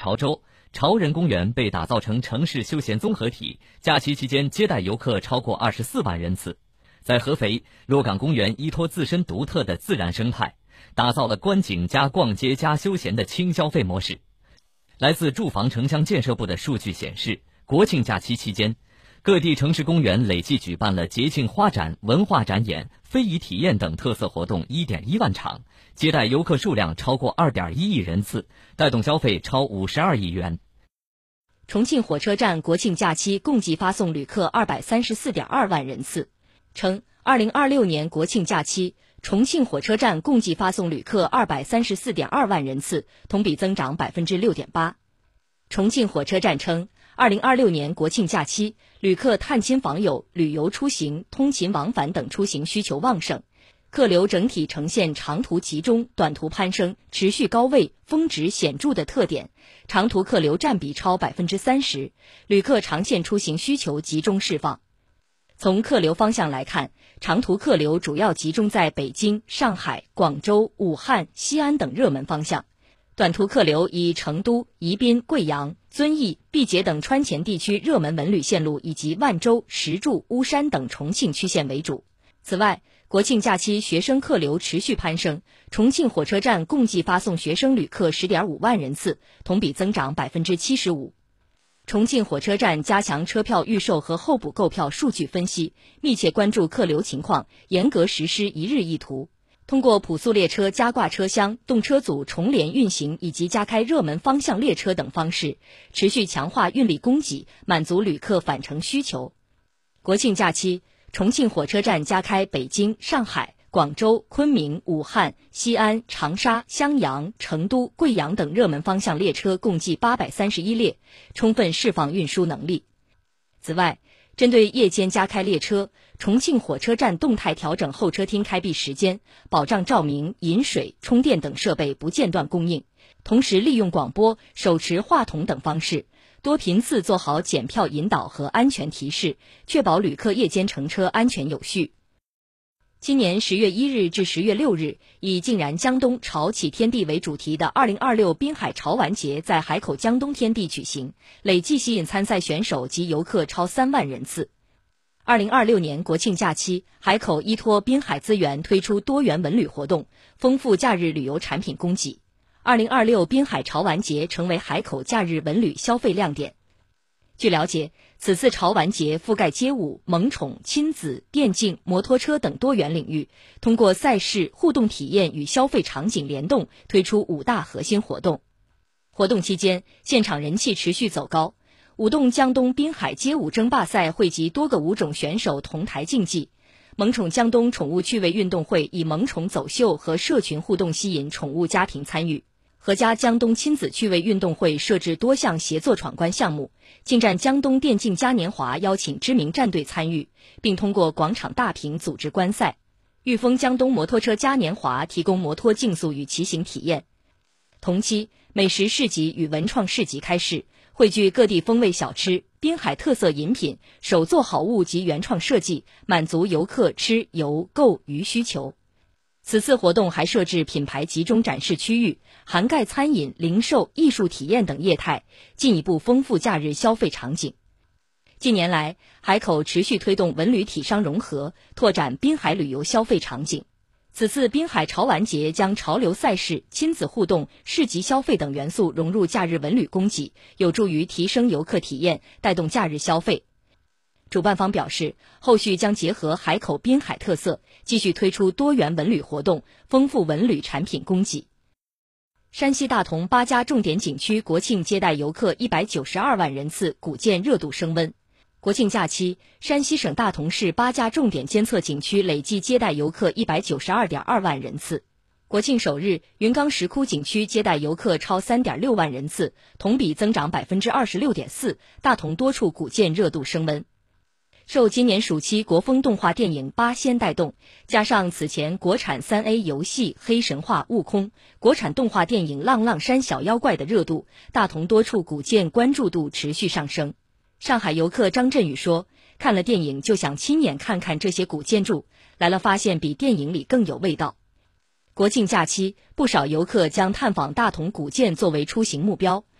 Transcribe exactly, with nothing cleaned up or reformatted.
潮州，潮人公园被打造成城市休闲综合体，假期期间接待游客超过二十四万人次。在合肥，洛岗公园依托自身独特的自然生态，打造了观景加逛街加休闲的轻消费模式。来自住房城乡建设部的数据显示，国庆假期期间，各地城市公园累计举办了节庆花展、文化展演、非遗体验等特色活动 一点一万场，接待游客数量超过 二点一亿人次，带动消费超五十二亿元。 重庆火车站国庆假期共计发送旅客 二百三十四点二万人次，称二零二六年国庆假期，重庆火车站共计发送旅客 二百三十四点二万人次，同比增长 百分之六点八。重庆火车站称，二零二六年国庆假期，旅客探亲访友、旅游出行、通勤往返等出行需求旺盛，客流整体呈现长途集中、短途攀升、持续高位、峰值显著的特点，长途客流占比超 百分之三十， 旅客长线出行需求集中释放。从客流方向来看，长途客流主要集中在北京、上海、广州、武汉、西安等热门方向，短途客流以成都、宜宾、贵阳、遵义、毕节等川黔地区热门文旅线路以及万州、石柱、巫山等重庆区县为主。此外，国庆假期学生客流持续攀升，重庆火车站共计发送学生旅客 十点五万人次，同比增长 百分之七十五。重庆火车站加强车票预售和候补购票数据分析，密切关注客流情况，严格实施一日一图。通过普速列车加挂车厢、动车组重联运行以及加开热门方向列车等方式，持续强化运力供给，满足旅客返程需求。国庆假期，重庆火车站加开北京、上海、广州、昆明、武汉、西安、长沙、襄阳、成都、贵阳等热门方向列车共计八百三十一列，充分释放运输能力。此外，针对夜间加开列车，重庆火车站动态调整候车厅开闭时间，保障照明、饮水、充电等设备不间断供应，同时利用广播、手持话筒等方式，多频次做好检票引导和安全提示，确保旅客夜间乘车安全有序。今年十月一日至十月六日，以竟然江东潮起天地为主题的二零二六滨海潮玩节在海口江东天地举行，累计吸引参赛选手及游客超三万人次。二零二六年国庆假期，海口依托滨海资源推出多元文旅活动，丰富假日旅游产品供给。二零二六滨海潮玩节成为海口假日文旅消费亮点。据了解，此次潮玩节覆盖街舞、萌宠、亲子、电竞、摩托车等多元领域，通过赛事、互动体验与消费场景联动，推出五大核心活动。活动期间，现场人气持续走高。舞动江东滨海街舞争霸赛汇集多个舞种选手同台竞技，萌宠江东宠物趣味运动会以萌宠走秀和社群互动吸引宠物家庭参与。合家江东亲子趣味运动会设置多项协作闯关项目，近战江东电竞嘉年华邀请知名战队参与，并通过广场大屏组织观赛。裕丰江东摩托车嘉年华提供摩托竞速与骑行体验。同期，美食市集与文创市集开市，汇聚各地风味小吃、滨海特色饮品、手作好物及原创设计，满足游客吃、游、购、娱需求。此次活动还设置品牌集中展示区域，涵盖餐饮、零售、艺术体验等业态，进一步丰富假日消费场景。近年来，海口持续推动文旅体商融合，拓展滨海旅游消费场景。此次滨海潮玩节将潮流赛事、亲子互动、市集消费等元素融入假日文旅供给，有助于提升游客体验，带动假日消费。主办方表示，后续将结合海口滨海特色，继续推出多元文旅活动，丰富文旅产品供给。山西大同八家重点景区国庆接待游客一百九十二万人次，古建热度升温。国庆假期，山西省大同市八家重点监测景区累计接待游客一百九十二点二万人次。国庆首日，云冈石窟景区接待游客超 三点六万人次，同比增长 百分之二十六点四， 大同多处古建热度升温。受今年暑期国风动画电影《八仙》带动，加上此前国产 三 A 游戏《黑神话：悟空》、国产动画电影《浪浪山小妖怪》的热度，大同多处古建关注度持续上升。上海游客张振宇说，看了电影就想亲眼看看这些古建筑，来了发现比电影里更有味道。国庆假期，不少游客将探访大同古建作为出行目标，